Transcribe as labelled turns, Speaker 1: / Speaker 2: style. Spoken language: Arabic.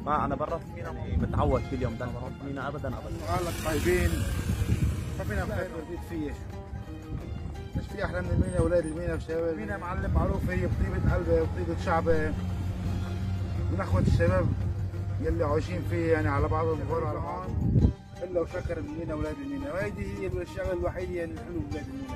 Speaker 1: ما انا برا في مينا متعود كل يوم ضل بروح مينا ابدا ابدا.
Speaker 2: اهلك طيبين، ما فينا بخير ورديت فيش. مش في احلى من المينا واولاد المينا وشباب المينا معلم معروف هي بطيبه قلبه وطيبه شعبه من اخوه الشباب يلي عايشين فيه يعني على بعضهم وغير على بعض الا وشكر المينا واولاد المينا، وهيدي هي الشغله الوحيده اللي الحلو باولاد المينا.